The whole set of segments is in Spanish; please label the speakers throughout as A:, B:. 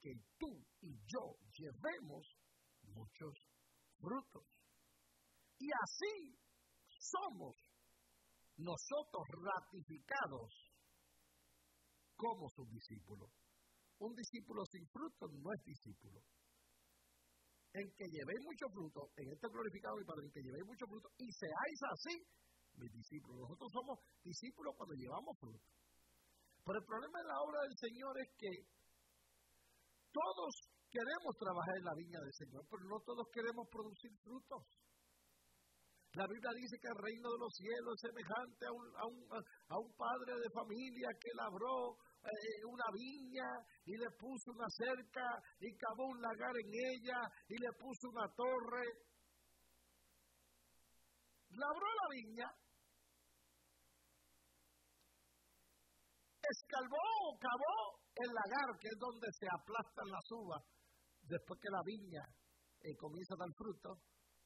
A: que tú y yo llevemos muchos frutos. Y así somos nosotros ratificados como sus discípulos. Un discípulo sin fruto no es discípulo. En que llevéis mucho fruto, en esto glorificado mi Padre, en que llevéis mucho fruto, y seáis así, mis discípulos. Nosotros somos discípulos cuando llevamos fruto. Pero el problema de la obra del Señor es que todos queremos trabajar en la viña del Señor, pero no todos queremos producir frutos. La Biblia dice que el reino de los cielos es semejante a un padre de familia que labró una viña y le puso una cerca y cavó un lagar en ella y le puso una torre. Labró la viña, escarbó o cavó el lagar, que es donde se aplastan las uvas después que la viña comienza a dar fruto.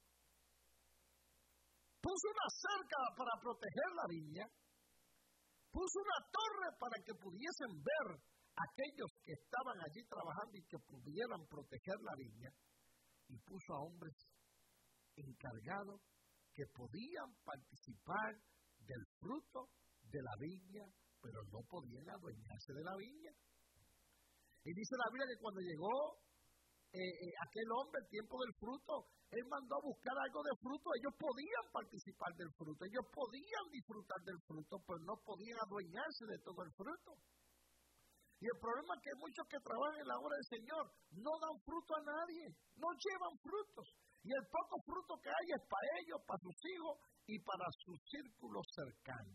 A: Puso una cerca para proteger la viña, puso una torre para que pudiesen ver aquellos que estaban allí trabajando y que pudieran proteger la viña, y puso a hombres encargados que podían participar del fruto de la viña, pero no podían adueñarse de la viña. Y dice la Biblia que cuando llegó aquel hombre, el tiempo del fruto, él mandó a buscar algo de fruto. Ellos podían participar del fruto, ellos podían disfrutar del fruto, pero no podían adueñarse de todo el fruto. Y el problema es que muchos que trabajan en la obra del Señor no dan fruto a nadie, no llevan frutos. Y el poco fruto que hay es para ellos, para sus hijos y para su círculo cercano.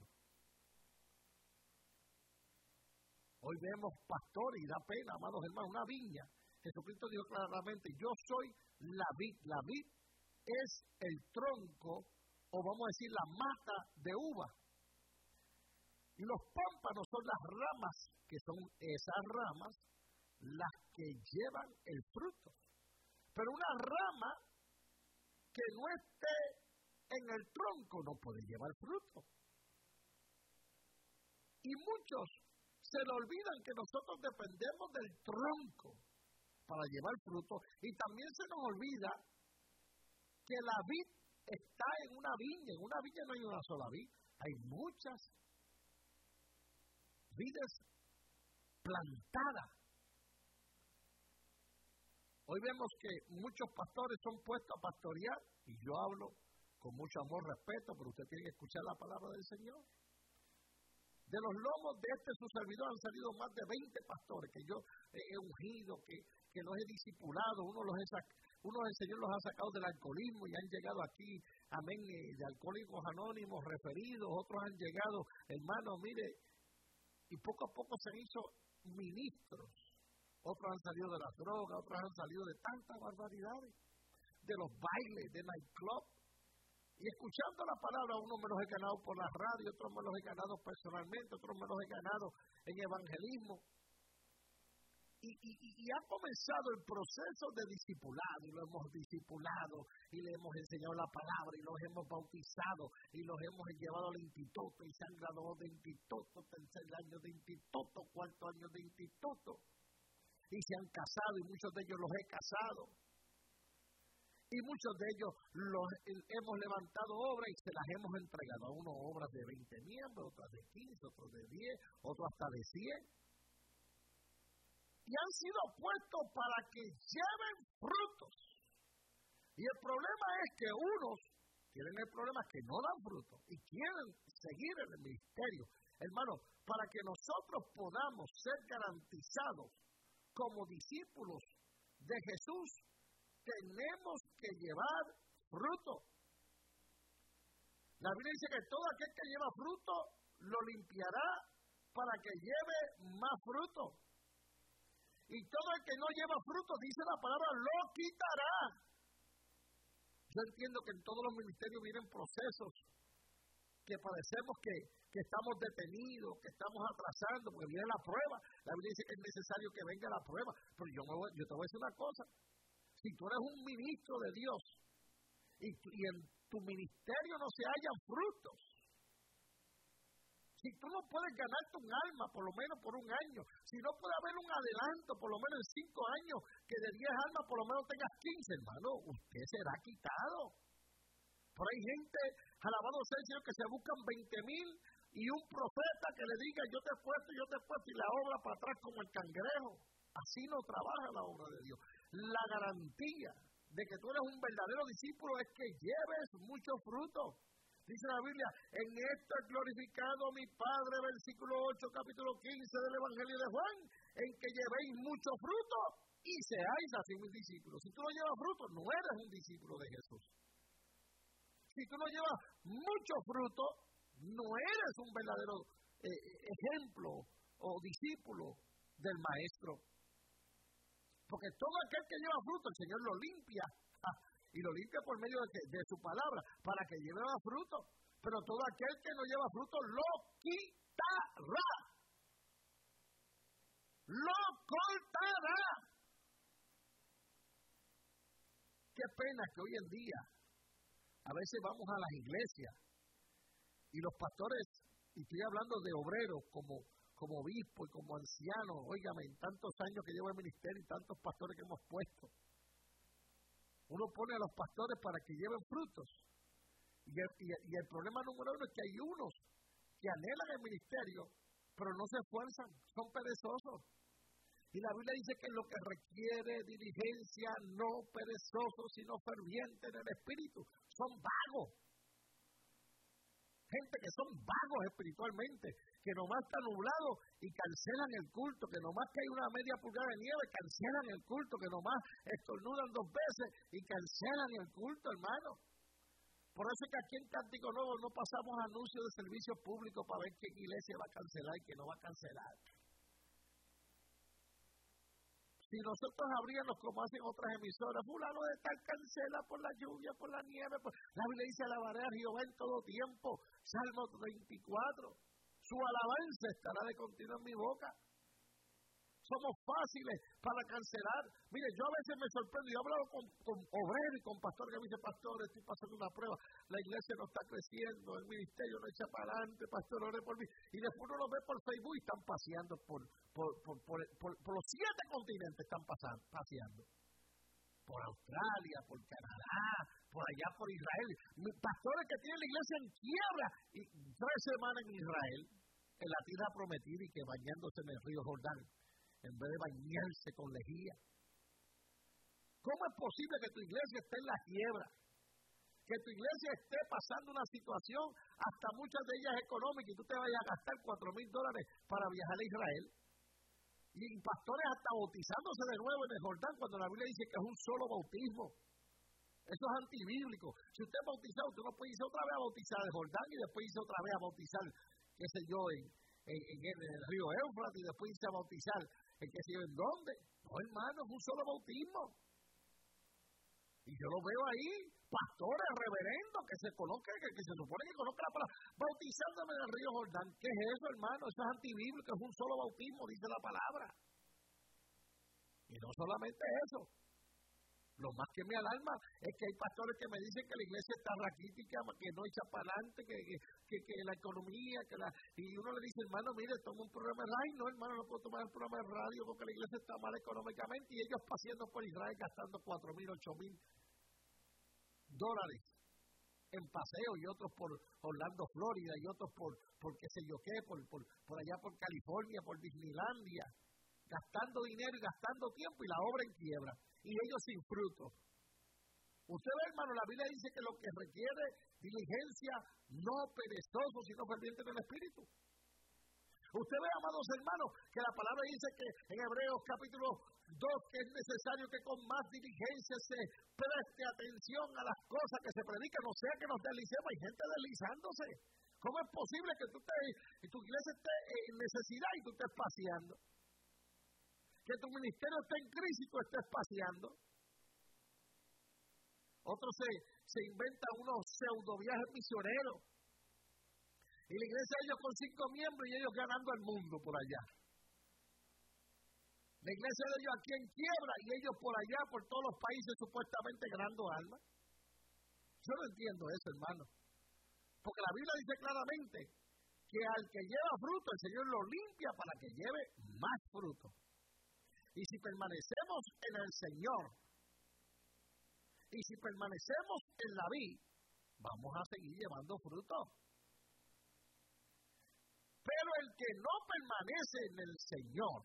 A: Hoy vemos pastores, y da pena, amados hermanos, una viña. Jesucristo dijo claramente, yo soy la vid. La vid es el tronco, o vamos a decir la mata de uva. Y los pámpanos son las ramas, que son esas ramas las que llevan el fruto. Pero una rama que no esté en el tronco no puede llevar fruto. Y muchos se le olvidan que nosotros dependemos del tronco para llevar fruto, y también se nos olvida que la vid está en una viña. En una viña no hay una sola vid, hay muchas vides plantadas. Hoy vemos que muchos pastores son puestos a pastorear, y yo hablo con mucho amor, respeto, pero usted tiene que escuchar la palabra del Señor. De los lomos de su servidor han salido más de 20 pastores que yo he ungido, que los he discipulado. Uno del Señor los ha sacado del alcoholismo y han llegado aquí, amén, de Alcohólicos Anónimos referidos. Otros han llegado, hermano, mire, y poco a poco se han hecho ministros. Otros han salido de las drogas, otros han salido de tantas barbaridades, de los bailes, de nightclub. Y escuchando la palabra, unos me los he ganado por la radio, otros me los he ganado personalmente, otros me los he ganado en evangelismo. Y ha comenzado el proceso de discipulado, y lo hemos discipulado, y le hemos enseñado la palabra, y los hemos bautizado, y los hemos llevado al instituto, y se han graduado de instituto, tercer año de instituto, cuarto año de instituto, y se han casado, y muchos de ellos los he casado. Y muchos de ellos hemos levantado obras y se las hemos entregado. A unos obras de 20 miembros, otras de 15, otros de 10, otros hasta de 100. Y han sido puestos para que lleven frutos. Y el problema es que unos tienen el problema que no dan fruto y quieren seguir en el ministerio. Hermano, para que nosotros podamos ser garantizados como discípulos de Jesús, tenemos que llevar fruto. La Biblia dice que todo aquel que lleva fruto lo limpiará para que lleve más fruto. Y todo el que no lleva fruto, dice la palabra, lo quitará. Yo entiendo que en todos los ministerios vienen procesos que padecemos, que estamos detenidos, que estamos atrasando, porque viene la prueba. La Biblia dice que es necesario que venga la prueba. Pero yo te voy a decir una cosa. Si tú eres un ministro de Dios y en tu ministerio no se hallan frutos, Si tú no puedes ganarte un alma, por lo menos por un año, si no puede haber un adelanto, por lo menos en 5 años, que de 10 almas por lo menos tengas 15, hermano, usted será quitado. Por ahí gente, alabado sea el Señor, que se buscan 20,000 y un profeta que le diga, yo te he puesto, y la obra para atrás como el cangrejo. Así no trabaja la obra de Dios. La garantía de que tú eres un verdadero discípulo es que lleves mucho fruto. Dice la Biblia, en esto es glorificado mi Padre, versículo 8, capítulo 15 del Evangelio de Juan, en que llevéis mucho fruto y seáis así mis discípulos. Si tú no llevas fruto, no eres un discípulo de Jesús. Si tú no llevas mucho fruto, no eres un verdadero ejemplo o discípulo del Maestro. Porque todo aquel que lleva fruto, el Señor lo limpia. Y lo limpia por medio de su palabra, para que lleve más fruto. Pero todo aquel que no lleva fruto, lo quitará. Lo cortará. Qué pena que hoy en día, a veces vamos a las iglesias, y los pastores, y estoy hablando de obreros, como obispo y como anciano, óigame, en tantos años que llevo el ministerio y tantos pastores que hemos puesto, uno pone a los pastores para que lleven frutos. Y el problema número 1 es que hay unos que anhelan el ministerio, pero no se esfuerzan, son perezosos. Y la Biblia dice que lo que requiere diligencia, no perezosos, sino fervientes en el espíritu, son vagos. Gente que son vagos espiritualmente, que nomás está nublado y cancelan el culto, que nomás que hay una media pulgada de nieve, cancelan el culto, que nomás estornudan 2 veces y cancelan el culto, hermano. Por eso es que aquí en Cántico Nuevo no pasamos anuncios de servicio público para ver qué iglesia va a cancelar y qué no va a cancelar. Si nosotros abríamos como hacen otras emisoras, fulano de tal cancela por la lluvia, por la nieve, la Biblia dice alabaré a Jehová en todo tiempo, Salmo 24, su alabanza estará de continuo en mi boca. Somos fáciles para cancelar. Mire, yo a veces me sorprendo, yo he hablado con obreros y con pastores que me dicen, pastor, estoy pasando una prueba, la iglesia no está creciendo, el ministerio no echa para adelante, pastor, ore por mí. Y después uno lo ve por Facebook y están paseando por los 7 continentes, están paseando. Por Australia, por Canadá, por allá por Israel. Pastores que tienen la iglesia en quiebra y 3 semanas en Israel, en la tierra prometida y que bañándose en el río Jordán, en vez de bañarse con lejía. ¿Cómo es posible que tu iglesia esté en la quiebra? Que tu iglesia esté pasando una situación, hasta muchas de ellas económicas, y tú te vayas a gastar $4,000 para viajar a Israel. Y pastores hasta bautizándose de nuevo en el Jordán, cuando la Biblia dice que es un solo bautismo. Eso es antibíblico. Si usted es bautizado, usted no puede irse otra vez a bautizar el Jordán y después irse otra vez a bautizar, qué sé yo, en el río Éufrates y después irse a bautizar en qué sé yo, en dónde. No, hermano, es un solo bautismo. Y yo lo veo ahí, pastores, reverendos, que se conozcan, que se supone que conozcan la palabra, bautizándome en el río Jordán. ¿Qué es eso, hermano? Eso es antibíblico, es un solo bautismo, dice la palabra. Y no solamente eso. Lo más que me alarma es que hay pastores que me dicen que la iglesia está raquítica, que no echa para adelante, que la economía, y uno le dice, hermano, mire, toma un programa de radio. No, hermano, no puedo tomar el programa de radio porque la iglesia está mal económicamente, y ellos paseando por Israel gastando $4,000, $8,000 en paseo, y otros por Orlando, Florida, y otros por qué sé yo qué, por allá por California, por Disneylandia, gastando dinero y gastando tiempo, y la obra en quiebra, y ellos sin fruto. Usted ve, hermano, la Biblia dice que lo que requiere diligencia, no perezoso, sino ferviente en el espíritu. Usted ve, amados hermanos, que la palabra dice que en Hebreos capítulo 2, que es necesario que con más diligencia se preste atención a las cosas que se predican, no sea que nos deslicemos. Hay gente deslizándose. ¿Cómo es posible que tu iglesia esté en necesidad y tú estés paseando? Que tu ministerio esté en crisis y tú estés paseando. Otros se inventan unos pseudo viajes misioneros. Y la iglesia de ellos con 5 miembros y ellos ganando el mundo por allá. La iglesia de ellos aquí en quiebra y ellos por allá, por todos los países supuestamente ganando almas. Yo no entiendo eso, hermano. Porque la Biblia dice claramente que al que lleva fruto, el Señor lo limpia para que lleve más fruto. Y si permanecemos en el Señor, y si permanecemos en la vid, vamos a seguir llevando fruto. Pero el que no permanece en el Señor,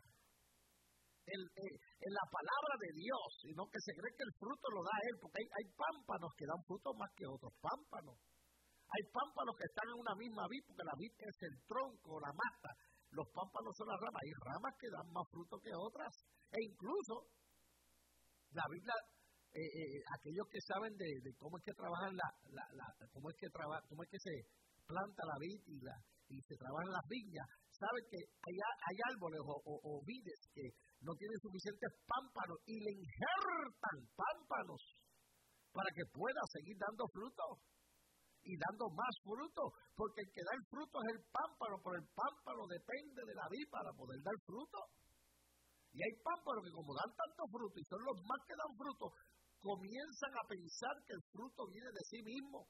A: en la palabra de Dios, sino que se cree que el fruto lo da Él, porque hay pámpanos que dan fruto más que otros pámpanos. Hay pámpanos que están en una misma vid, porque la vid es el tronco, la mata. Los pámpanos son las ramas. Hay ramas que dan más fruto que otras. E incluso, la Biblia, aquellos que saben de cómo es que trabajan cómo es que se planta la vid y se trabajan las viñas, saben que hay árboles o vides que no tienen suficientes pámpanos y le injertan pámpanos para que pueda seguir dando fruto y dando más fruto, porque el que da el fruto es el pámpano, pero el pámpano depende de la vid para poder dar fruto. Y hay pámpanos que como dan tanto fruto y son los más que dan fruto, comienzan a pensar que el fruto viene de sí mismo.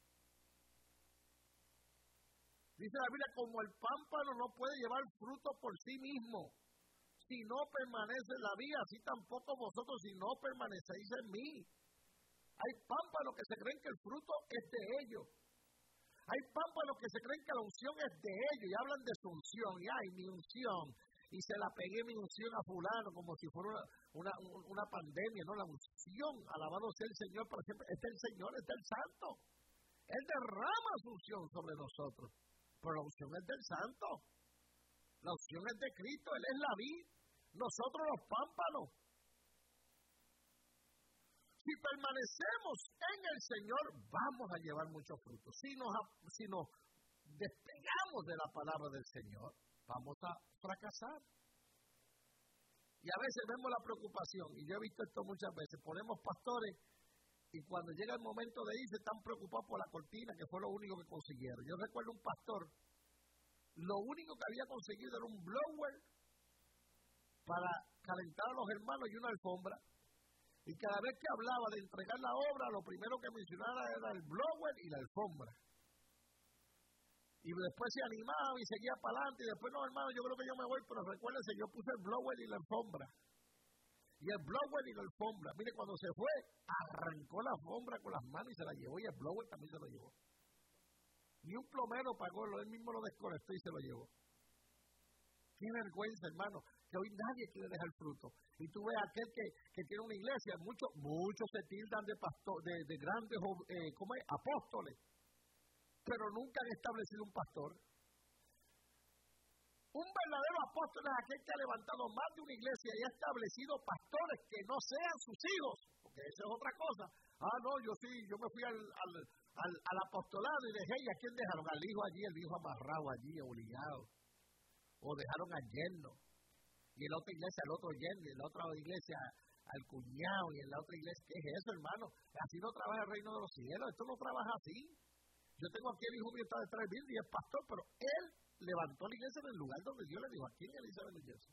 A: Dice la Biblia, como el pámpano no puede llevar fruto por sí mismo, si no permanece en la vid, así tampoco vosotros si no permanecéis en mí. Hay pámpanos que se creen que el fruto es de ellos. Hay pámpanos que se creen que la unción es de ellos y hablan de su unción. Y ay, mi unción. Y se la pegué mi unción a fulano como si fuera una pandemia. No, la unción, alabado sea el Señor para siempre. Es del Señor, es del Santo. Él derrama su unción sobre nosotros. Pero la unción es del Santo. La unción es de Cristo. Él es la vid. Nosotros los pámpanos. Si permanecemos en el Señor, vamos a llevar mucho fruto. Si nos despegamos de la palabra del Señor, vamos a fracasar. Y a veces vemos la preocupación, y yo he visto esto muchas veces, ponemos pastores, y cuando llega el momento de irse, están preocupados por la cortina, que fue lo único que consiguieron. Yo recuerdo un pastor, lo único que había conseguido era un blower para calentar a los hermanos y una alfombra. Y cada vez que hablaba de entregar la obra, lo primero que mencionaba era el blower y la alfombra. Y después se animaba y seguía para adelante. Y después, no, hermano, yo creo que yo me voy, pero recuérdense, yo puse el blower y la alfombra. Y el blower y la alfombra. Mire, cuando se fue, arrancó la alfombra con las manos y se la llevó. Y el blower también se lo llevó. Ni un plomero pagó, él mismo lo desconectó y se lo llevó. Qué vergüenza, hermano, que hoy nadie quiere dejar fruto. Y tú ves a aquel que tiene una iglesia, muchos se tildan de pastor, de grandes apóstoles, pero nunca han establecido un pastor. Un verdadero apóstol es aquel que ha levantado más de una iglesia y ha establecido pastores que no sean sus hijos, porque esa es otra cosa. No, yo me fui al apostolado y dejé, ¿y a quién dejaron? Al hijo allí, el hijo amarrado allí, obligado. O dejaron al yerno, y en la otra iglesia al otro yerno, y en la otra iglesia al cuñado, y en la otra iglesia, ¿qué es eso, hermano? Así no trabaja el reino de los cielos, esto no trabaja así. Yo tengo aquí el hijo mío está detrás de mí y es pastor, pero él levantó la iglesia en el lugar donde Dios le dijo, ¿a quién él hizo la iglesia?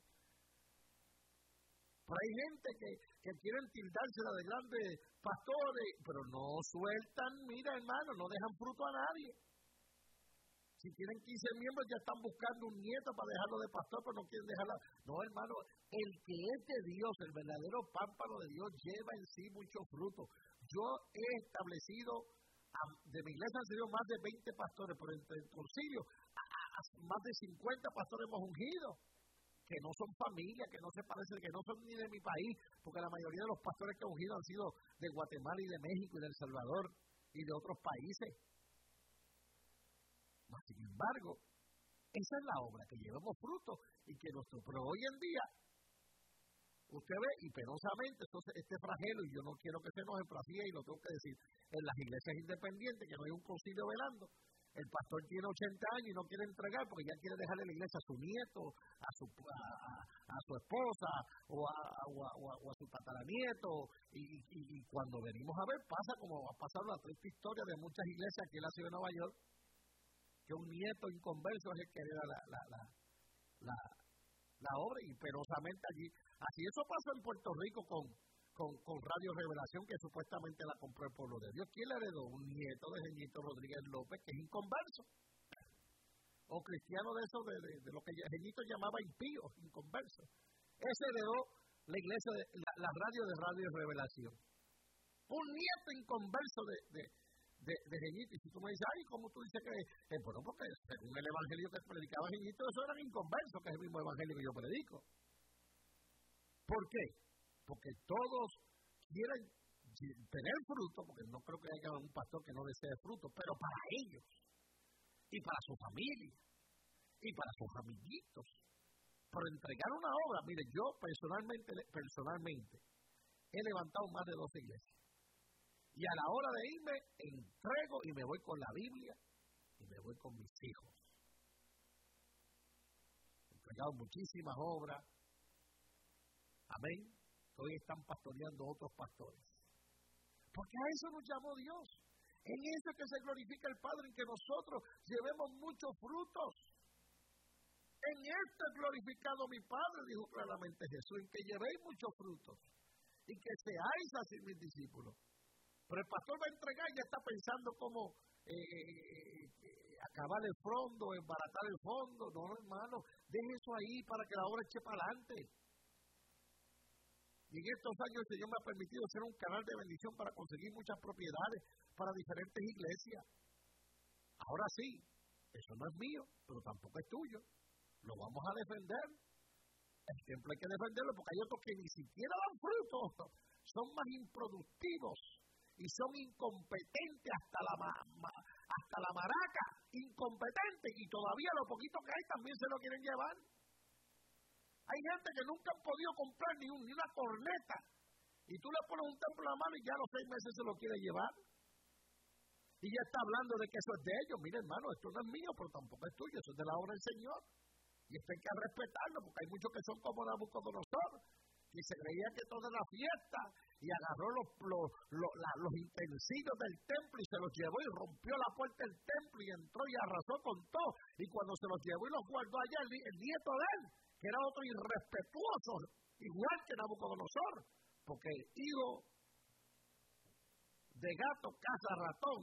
A: Pero hay gente que quieren tildársela de grandes pastores, pero no sueltan, mira hermano, no dejan fruto a nadie. Si tienen 15 miembros ya están buscando un nieto para dejarlo de pastor, pero no quieren dejarlo. No, hermano, el que es de Dios, el verdadero pámpano de Dios, lleva en sí mucho fruto. Yo he establecido, de mi iglesia han sido más de 20 pastores, pero entre el concilio, más de 50 pastores hemos ungido, que no son familia, que no se parecen, que no son ni de mi país, porque la mayoría de los pastores que he ungido han sido de Guatemala y de México y de El Salvador y de otros países. Sin embargo, esa es la obra, que llevemos fruto y que nuestro, pero hoy en día, usted ve, y penosamente, este flagelo, y yo no quiero que se nos enflacie, y lo tengo que decir, en las iglesias independientes, que no hay un concilio velando, el pastor tiene 80 años y no quiere entregar porque ya quiere dejarle la iglesia a su nieto, a su esposa, o a su tataranieto, y cuando venimos a ver, pasa como ha pasado la triste historia de muchas iglesias aquí en la ciudad de Nueva York, que un nieto inconverso es el que hereda la obra, y penosamente allí. Así eso pasó en Puerto Rico con Radio Revelación, que supuestamente la compró el pueblo de Dios. ¿Quién la heredó? Un nieto de Jeñito Rodríguez López, que es inconverso. o cristiano de eso, de lo que Jeñito llamaba impíos, inconversos. Ese heredó la iglesia, la radio de Radio Revelación. Un nieto inconverso de Jeñito. Y si tú me dices, ay, ¿cómo tú dices que? Bueno, porque según el evangelio que predicaba Jeñito, esos eran inconversos, que es el mismo evangelio que yo predico. ¿Por qué? Porque todos quieren tener fruto, porque no creo que haya un pastor que no desee fruto, pero para ellos, y para su familia, y para sus amiguitos. Por entregar una obra, mire, yo personalmente he levantado más de 12 iglesias. Y a la hora de irme, entrego y me voy con la Biblia y me voy con mis hijos. He entregado muchísimas obras. Amén. Hoy están pastoreando otros pastores. Porque a eso nos llamó Dios. En eso es que se glorifica el Padre, en que nosotros llevemos muchos frutos. En esto es glorificado mi Padre, dijo claramente Jesús, en que llevéis muchos frutos y que seáis así mis discípulos. Pero el pastor va a entregar y ya está pensando cómo acabar el fondo, embaratar el fondo. No, hermano, deje eso ahí para que la obra eche para adelante. Y en estos años el Señor me ha permitido ser un canal de bendición para conseguir muchas propiedades para diferentes iglesias. Ahora sí, eso no es mío, pero tampoco es tuyo. Lo vamos a defender. El templo hay que defenderlo porque hay otros que ni siquiera dan fruto. Son más improductivos y son incompetentes hasta la maraca. Incompetentes, y todavía lo poquito que hay también se lo quieren llevar. Hay gente que nunca han podido comprar ni una corneta. Y tú le pones un templo en la mano y ya a los 6 meses se lo quiere llevar. Y ya está hablando de que eso es de ellos. Mira, hermano, esto no es mío, pero tampoco es tuyo. Eso es de la obra del Señor. Y esto hay que respetarlo, porque hay muchos que son como Nabucodonosor, que se creía que toda la fiesta, y agarró los utensilios del templo y se los llevó y rompió la puerta del templo y entró y arrasó con todo. Y cuando se los llevó y los guardó allá, el nieto de él, que era otro irrespetuoso, igual que Nabucodonosor, porque el hijo de gato caza ratón.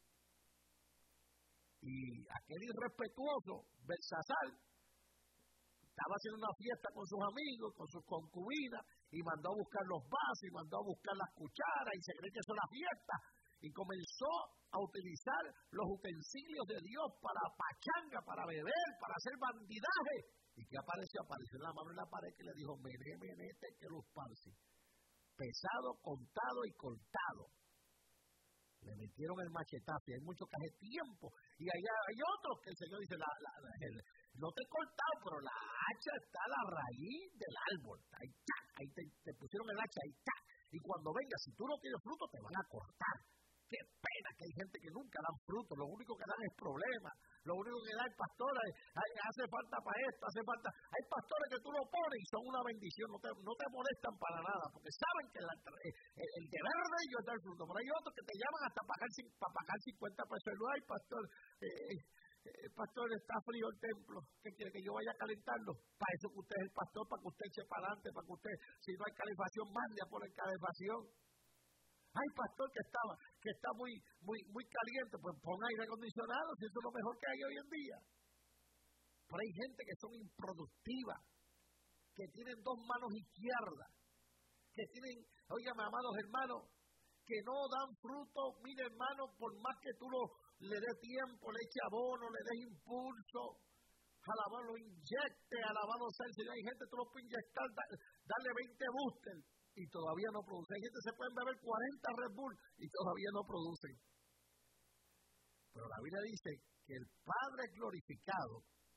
A: Y aquel irrespetuoso, Belsasar, estaba haciendo una fiesta con sus amigos, con sus concubinas, y mandó a buscar los vasos, y mandó a buscar las cucharas, y se cree que eso es la fiesta. Y comenzó a utilizar los utensilios de Dios para pachanga, para beber, para hacer bandidaje. ¿Y qué apareció? Apareció en la mano en la pared que le dijo, menete que los parsi. Pesado, contado y cortado. Le metieron el machetazo, y hay muchos que hace tiempo. Y allá hay otros que el Señor dice, no te he cortado, pero la hacha está a la raíz del árbol. Ahí te pusieron el hacha, ahí está. Y cuando venga, si tú no tienes fruto, te van a cortar. Qué pena que hay gente que nunca dan fruto, lo único que dan es problemas, lo único que dan es pastores, hace falta para esto, hace falta. Hay pastores que tú lo pones y son una bendición, no te molestan para nada, porque saben que el deber de ellos es dar fruto. Pero hay otros que te llaman hasta para pagar 50 pesos. No hay pastor, pastor, está frío el templo, ¿qué quiere? Que yo vaya a calentarlo. Para eso que usted es el pastor, para que usted eche para adelante, para que usted, si no hay calefacción, mande a poner calefacción. Hay pastor que está muy caliente, pues pon aire acondicionado, si eso es lo mejor que hay hoy en día. Pero hay gente que son improductivas, que tienen 2 manos izquierdas, que tienen, óigame, amados hermanos, que no dan fruto. Mire, hermano, por más que tú le des tiempo, le eches abono, le des impulso, alabado, lo inyecte, alabado sea el Señor. Hay gente que tú lo puedes inyectar, darle 20 booster y todavía no produce. Hay gente que se pueden beber 40 Red Bull y todavía no producen. Pero la Biblia dice que el Padre es glorificado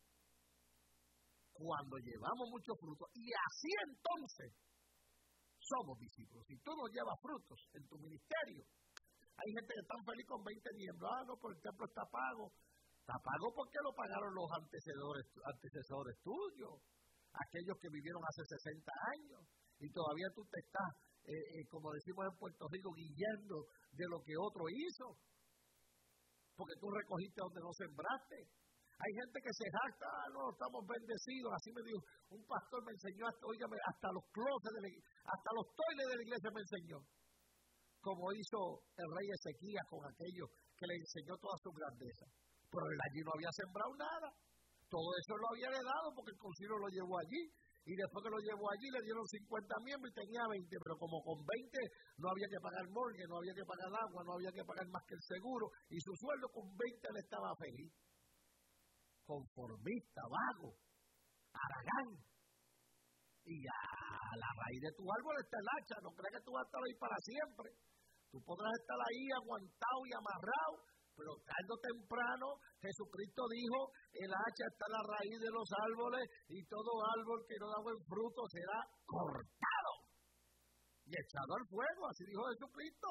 A: cuando llevamos mucho fruto, y así entonces somos discípulos. Si tú no llevas frutos en tu ministerio, hay gente que está feliz con 20 miembros. No, pues el templo está pago. Está pago porque lo pagaron los antecesores tuyos, aquellos que vivieron hace 60 años. Y todavía tú te estás, como decimos en Puerto Rico, guiando de lo que otro hizo. Porque tú recogiste donde no sembraste. Hay gente que se jacta, no, estamos bendecidos. Así me dijo, un pastor me enseñó, hasta los closets, hasta los toiles de la iglesia me enseñó. Como hizo el rey Ezequías con aquellos que le enseñó toda su grandeza. Pero él allí no había sembrado nada. Todo eso lo había heredado porque el concilio lo llevó allí. Y después que lo llevó allí le dieron 50 miembros y tenía 20, pero como con 20 no había que pagar morgue, no había que pagar agua, no había que pagar más que el seguro, y su sueldo con 20 le estaba feliz. Conformista, vago, haragán. Y a la raíz de tu árbol está el hacha, no creas que tú vas a estar ahí para siempre. Tú podrás estar ahí aguantado y amarrado, pero tarde o temprano Jesucristo dijo, el hacha está en la raíz de los árboles y todo árbol que no da buen fruto será cortado y echado al fuego, así dijo Jesucristo.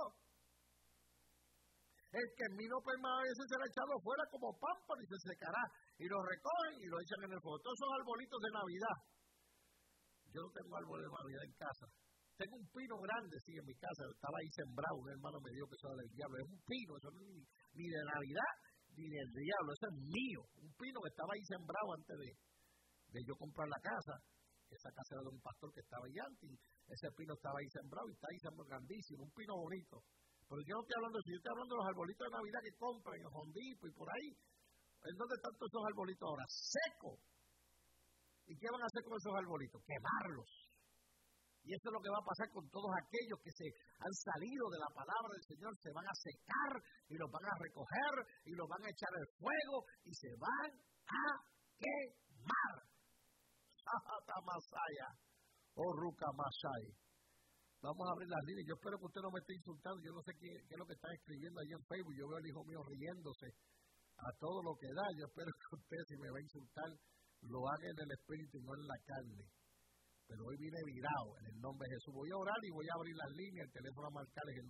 A: El que en mí no permanece será echado fuera como pámpano y se secará, y lo recogen y lo echan en el fuego. Todos son arbolitos de Navidad. Yo no tengo árbol de Navidad en casa. Tengo un pino grande, sí, en mi casa, estaba ahí sembrado, un hermano me dijo que eso era del diablo. Es un pino, eso no es ni de Navidad ni del diablo, eso es mío. Un pino que estaba ahí sembrado antes de yo comprar la casa. Esa casa era de un pastor que estaba ahí antes, y ese pino estaba ahí sembrado y está ahí sembrado grandísimo, un pino bonito. Pero yo no estoy hablando de eso, yo estoy hablando de los arbolitos de Navidad que compran en Home Depot y por ahí. ¿En dónde están todos esos arbolitos ahora? Secos. ¿Y qué van a hacer con esos arbolitos? Quemarlos. Y eso es lo que va a pasar con todos aquellos que se han salido de la palabra del Señor. Se van a secar y los van a recoger y los van a echar al fuego y se van a quemar. Sahata Masaya o Ruka Masai. Vamos a abrir las líneas. Yo espero que usted no me esté insultando. Yo no sé qué es lo que están escribiendo ahí en Facebook. Yo veo al hijo mío riéndose a todo lo que da. Yo espero que usted, si me va a insultar, lo haga en el espíritu y no en la carne. Pero hoy vine virado en el nombre de Jesús. Voy a orar y voy a abrir las líneas. El teléfono a marcar es el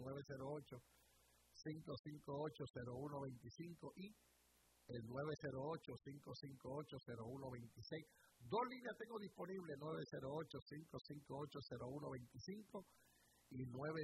A: 908-558-0125 y el 908-558-0126. Dos líneas tengo disponibles, 908-558-0125 y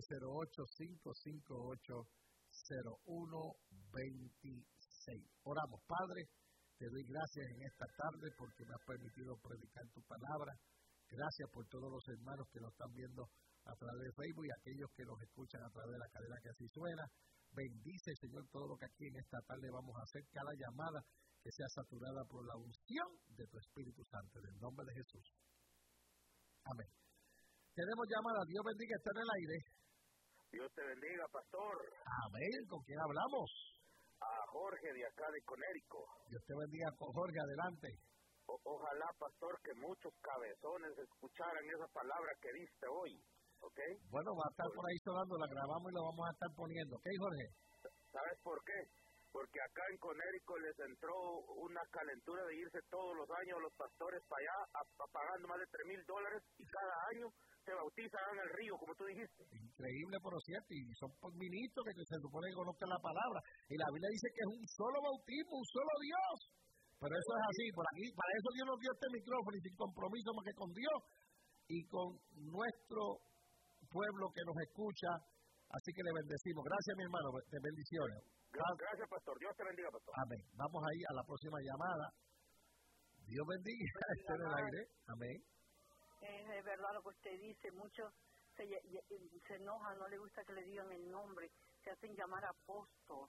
A: 908-558-0126. Oramos, Padre, te doy gracias en esta tarde porque me has permitido predicar tu palabra. Gracias por todos los hermanos que nos están viendo a través de Facebook y aquellos que nos escuchan a través de la cadena que así suena. Bendice, Señor, todo lo que aquí en esta tarde vamos a hacer, cada llamada que sea saturada por la unción de tu Espíritu Santo, en el nombre de Jesús. Amén. Tenemos llamada, Dios bendiga, está en el aire.
B: Dios te bendiga, pastor.
A: Amén, ¿con quién hablamos?
B: A Jorge de acá de Conérico.
A: Dios te bendiga, Jorge, adelante.
B: Ojalá, pastor, que muchos cabezones escucharan esa palabra que diste hoy, ¿ok?
A: Bueno, va a estar por ahí sonando, la grabamos y la vamos a estar poniendo, ¿ok, Jorge?
B: ¿Sabes por qué? Porque acá en Conérico les entró una calentura de irse todos los años los pastores para allá, pagando más de $3,000 y cada año se bautizan en el río, como tú dijiste.
A: Increíble, pero cierto, y son ministros que se supone que conozcan la palabra. Y la Biblia dice que es un solo bautismo, un solo Dios. Pero eso es así, por aquí, para eso Dios nos dio este micrófono y sin compromiso más que con Dios y con nuestro pueblo que nos escucha. Así que le bendecimos. Gracias, mi hermano, de bendiciones.
B: Gracias, pastor. Dios te bendiga, pastor.
A: Amén. Vamos ahí a la próxima llamada. Dios bendiga, esté en el aire. Amén.
C: Es verdad lo que usted dice, muchos se enojan, no les gusta que le digan el nombre, se hacen llamar apóstol.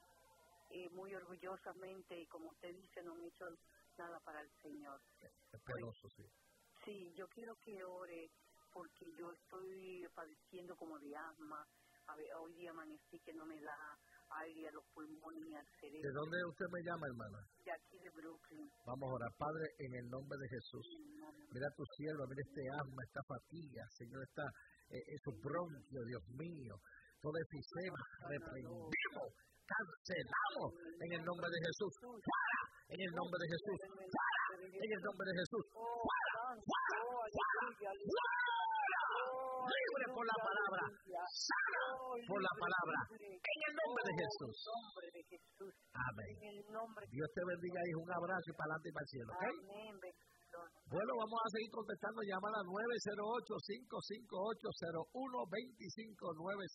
C: Muy orgullosamente, y como usted dice, no han hecho nada para el Señor.
A: Es penoso, sí.
C: Sí, yo quiero que ore, porque yo estoy padeciendo como de asma. Hoy día amanecí que no me da aire a los pulmones ni al cerebro.
A: ¿De dónde usted me llama, hermana?
C: De aquí de Brooklyn.
A: Vamos a orar, Padre, en el nombre de Jesús. Mira tu sierva, mira este asma, esta fatiga, Señor, esos bronquios, Dios mío, todo efisema, reprendimos, cancelamos en el nombre de Jesús. ¡Fuera! En el nombre de Jesús. ¡Fuera! En el nombre de Jesús. ¡Fuera! ¡Fuera! ¡Fuera! Libre por la palabra. Sana por la palabra. En el nombre de Jesús. Amén. Dios te bendiga, hijo. Un abrazo y para adelante y para el cielo. ¿Okay? Bueno, vamos a seguir contestando llamada 908-558-0125.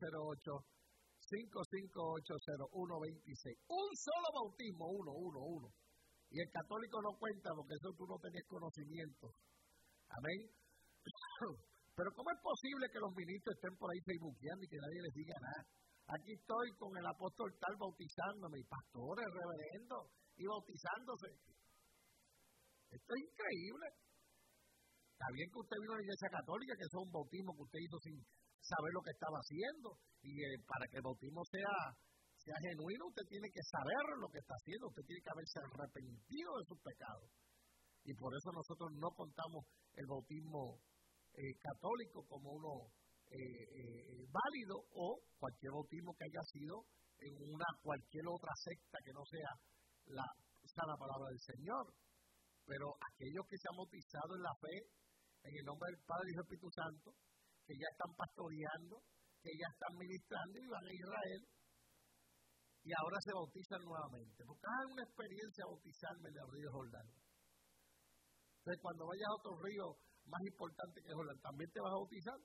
A: 908-558-0126. Un solo bautismo, uno. Y el católico no cuenta porque eso tú no tenías conocimiento. Amén. Pero ¿cómo es posible que los ministros estén por ahí facebookeando y que nadie les diga nada? Aquí estoy con el apóstol tal bautizándome, y pastores, reverendo, y bautizándose. Esto es increíble. Está bien que usted vino a la Iglesia Católica, que eso es un bautismo que usted hizo sin saber lo que estaba haciendo. Y para que el bautismo sea genuino, usted tiene que saber lo que está haciendo. Usted tiene que haberse arrepentido de sus pecados. Y por eso nosotros no contamos el bautismo católico como uno válido, o cualquier bautismo que haya sido en cualquier otra secta que no sea la sana palabra del Señor. Pero aquellos que se han bautizado en la fe, en el nombre del Padre y del Espíritu Santo, que ya están pastoreando, que ya están ministrando y van a Israel, y ahora se bautizan nuevamente. Porque es una experiencia bautizarme en el río Jordán. Entonces, cuando vayas a otro río más importante que Jordán, ¿también te vas a bautizar?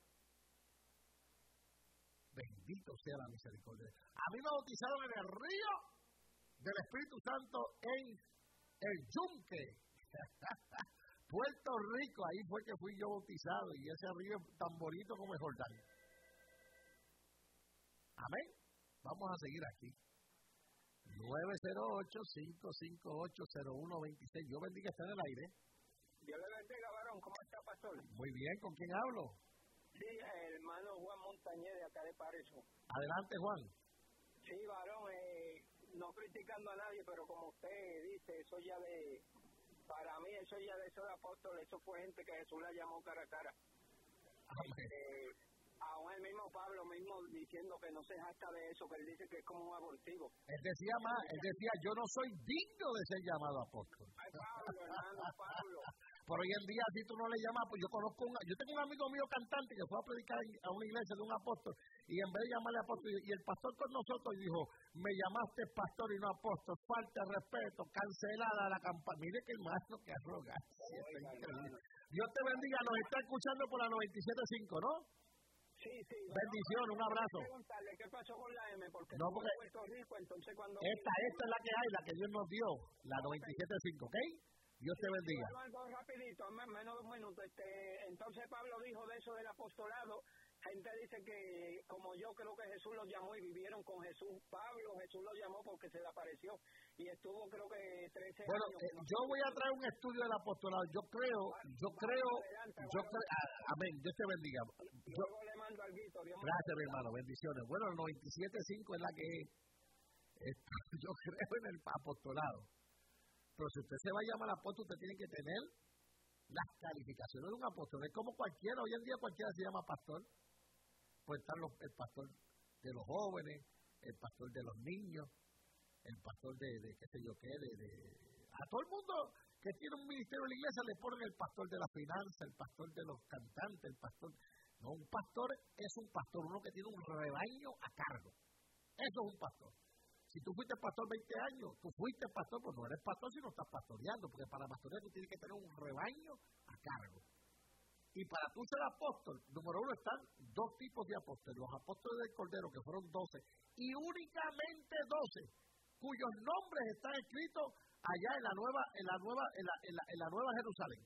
A: Bendito sea la misericordia. A mí me bautizaron en el río del Espíritu Santo en el Yunque, Puerto Rico. Ahí fue que fui yo bautizado, y ese río es tan bonito como el Jordán. Amén. Vamos a seguir aquí. 908-558-0126. Dios bendiga, está en el aire.
D: Dios le bendiga, varón. ¿Cómo está, pastor?
A: Muy bien, ¿con quién hablo?
D: Sí, el hermano Juan Montañez de acá de Parezo.
A: Adelante, Juan.
D: Sí, varón, no criticando a nadie, pero como usted dice, para mí eso ya de esos apóstoles, eso fue gente que Jesús la llamó cara a cara. Aún el mismo Pablo mismo diciendo que no se jacta de eso, que él dice que es como un abortivo.
A: Él decía, yo no soy digno de ser llamado apóstol.
D: Ay, Pablo, hermano, Pablo.
A: Por hoy en día, si tú no le llamas, pues yo tengo un amigo mío cantante que fue a predicar a una iglesia de un apóstol, y en vez de llamarle apóstol, y el pastor con nosotros dijo, me llamaste pastor y no apóstol, falta de respeto, cancelada la campaña. Mire que hermano, que arrogancia. Dios te bendiga, nos está escuchando por la 97.5, ¿no?
D: Sí.
A: Bendición, un abrazo.
D: Preguntarle qué pasó con la M, porque
A: no, porque
D: Puerto Rico, entonces cuando...
A: Esta es la que hay, la que Dios nos dio, la 97.5, ¿ok? Dios te bendiga.
D: Algo rapidito, menos de un minuto. Entonces Pablo dijo de eso del apostolado. Gente dice que, como yo creo que Jesús los llamó y vivieron con Jesús. Jesús los llamó porque se le apareció y estuvo creo que 13
A: bueno,
D: años.
A: Yo voy a traer un estudio del apostolado. Yo creo, amén, Dios te bendiga.
D: Luego le mando al Guito.
A: Gracias, mi hermano, bendiciones. Bueno, el 97.5 es la que yo creo en el apostolado. Pero si usted se va a llamar apóstol, usted tiene que tener las calificaciones de un apóstol. Es como cualquiera, hoy en día cualquiera se llama pastor. Puede estar el pastor de los jóvenes, el pastor de los niños, el pastor de qué sé yo qué, a todo el mundo que tiene un ministerio en la iglesia le ponen el pastor de la finanza, el pastor de los cantantes, el pastor. No, un pastor es un pastor, uno que tiene un rebaño a cargo. Eso es un pastor. Si tú fuiste pastor 20 años, tú fuiste pastor, pues no eres pastor si no estás pastoreando, porque para pastorear tú tienes que tener un rebaño a cargo. Y para tú ser apóstol, número uno, están dos tipos de apóstoles. Los apóstoles del Cordero, que fueron 12, y únicamente 12, cuyos nombres están escritos allá en la nueva Jerusalén.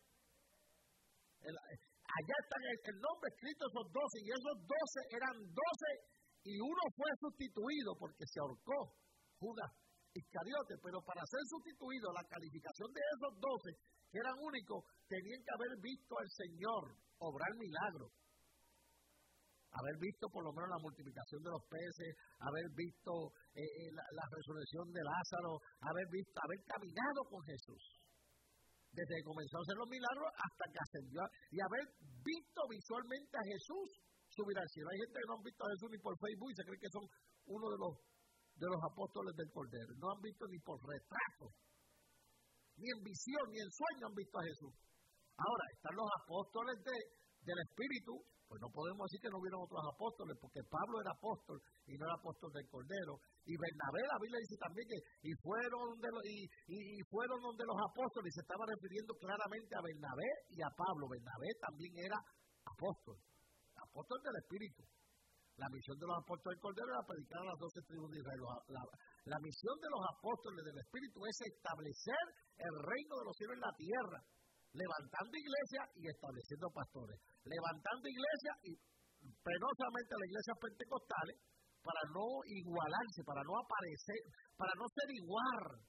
A: Allá está el nombre escrito, esos 12, y esos 12 eran 12, y uno fue sustituido porque se ahorcó, Judas Iscariote, pero para ser sustituido, la calificación de esos 12, que eran únicos, tenían que haber visto al Señor obrar milagros, haber visto por lo menos la multiplicación de los peces, haber visto la resurrección de Lázaro, haber caminado con Jesús, desde que comenzó a hacer los milagros hasta que ascendió, y haber visto visualmente a Jesús subir al cielo. Hay gente que no han visto a Jesús ni por Facebook y se cree que son uno de los apóstoles del Cordero. No han visto ni por retrato, ni en visión, ni en sueño han visto a Jesús. Ahora, están los apóstoles del Espíritu, pues no podemos decir que no hubieron otros apóstoles, porque Pablo era apóstol y no era apóstol del Cordero. Y Bernabé, la Biblia dice también que fueron donde los apóstoles, y se estaba refiriendo claramente a Bernabé y a Pablo. Bernabé también era apóstol del Espíritu. La misión de los apóstoles del Cordero era predicar a las 12 tribus de Israel. La misión de los apóstoles del Espíritu es establecer el reino de los cielos en la tierra, levantando iglesias y estableciendo pastores. Levantando iglesias, y penosamente las iglesias pentecostales, para no igualarse, para no aparecer, para no ser igual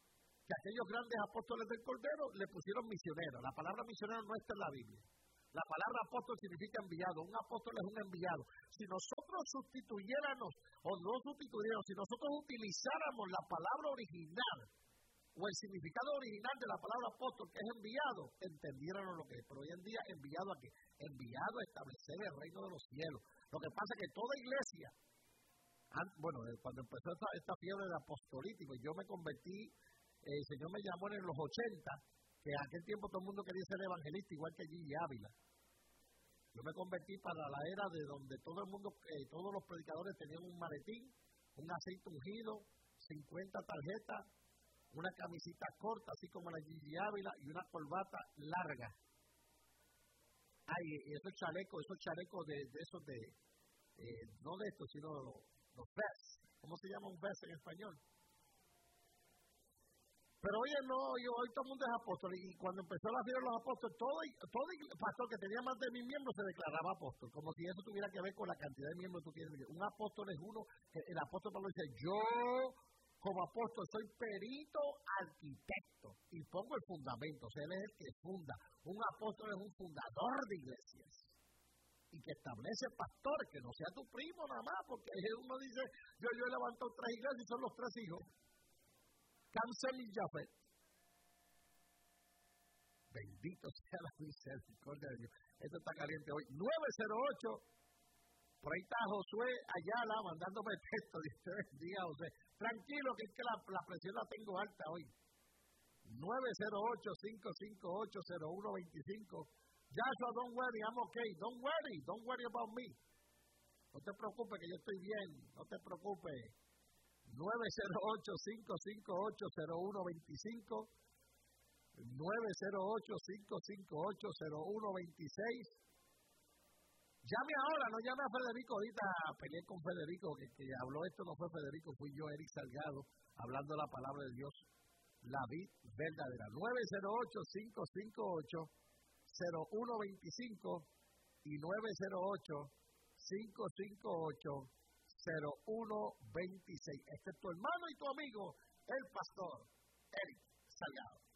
A: que aquellos grandes apóstoles del Cordero le pusieron misioneros. La palabra misionero no está en la Biblia. La palabra apóstol significa enviado. Un apóstol es un enviado. Si nosotros sustituyéramos, o no sustituyéramos, si nosotros utilizáramos la palabra original, o el significado original de la palabra apóstol, que es enviado, entendiéramos lo que es. Pero hoy en día, ¿enviado a qué? Enviado a establecer el reino de los cielos. Lo que pasa es que toda iglesia, cuando empezó esta fiebre de apostolítico, yo me convertí, el Señor me llamó en los 80, que en aquel tiempo todo el mundo quería ser evangelista, igual que Gigi Ávila. Yo me convertí para la era de donde todo el mundo, todos los predicadores tenían un maletín, un aceite ungido, 50 tarjetas, una camisita corta, así como la Gigi Ávila, y una corbata larga. Esos chalecos de esos no de estos, sino los vests. ¿Cómo se llama un vest en español? Pero hoy todo el mundo es apóstol, y cuando empezó la fiebre de los apóstoles, todo pastor que tenía más de 1000 miembros se declaraba apóstol, como si eso tuviera que ver con la cantidad de miembros que tú tienes. Un apóstol es uno, el apóstol Pablo dice, yo como apóstol soy perito arquitecto, y pongo el fundamento, o sea, él es el que funda. Un apóstol es un fundador de iglesias, y que establece pastores, que no sea tu primo nada más, porque uno dice, yo he levantado 3 iglesias y son los 3 hijos. Cáncer y Jafet. Bendito sea la misericordia de Dios. Esto está caliente hoy. 908. Por ahí está Josué Ayala mandándome texto. Dios te bendiga, José. Tranquilo, que es que la presión la tengo alta hoy. 908-558-0125. Joshua, don't worry, I'm okay. Don't worry about me. No te preocupes, que yo estoy bien. No te preocupes. 908-558-0125, 908-558-0126. Llame ahora, no llame a Federico. Ahorita peleé con Federico, que habló esto, no fue Federico, fui yo, Eric Salgado, hablando la palabra de Dios, la vid verdadera. 908-558-0125 y 908-558-0126. Este es tu hermano y tu amigo, el pastor Eric Salgado.